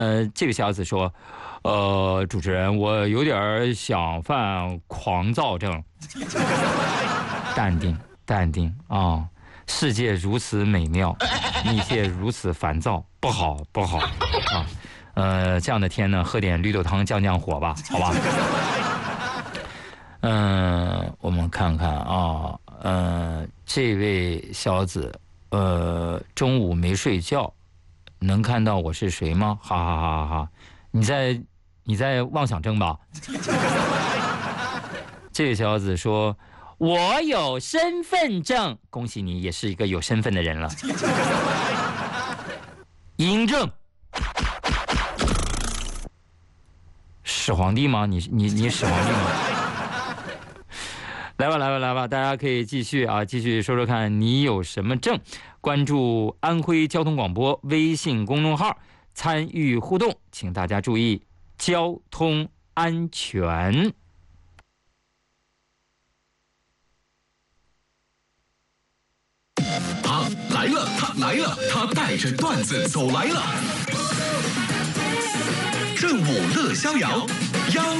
这个小子说，主持人，我有点想犯狂躁症。淡定，淡定啊！世界如此美妙，你却如此烦躁，不好，不好啊！这样的天呢，喝点绿豆汤降降火吧，好吧？我们看看啊，这位小子，中午没睡觉，能看到我是谁吗？哈哈哈哈！你在妄想症吧？这位小子说：“我有身份证，恭喜你，也是一个有身份的人了。”嬴政，始皇帝吗？你始皇帝吗？来吧，大家可以继续说说看你有什么证。关注安徽交通广播微信公众号参与互动，请大家注意交通安全。 他来了，他带着段子走来了。正午乐逍遥，央